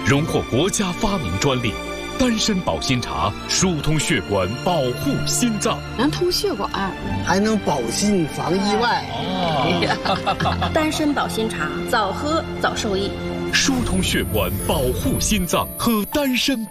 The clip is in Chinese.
荣获国家发明专利。丹参保心茶疏通血管，保护心脏， 能通血管， 还能保心防意外。 丹参保心茶，早喝早受益。 疏通血管，保护心脏，喝丹参保。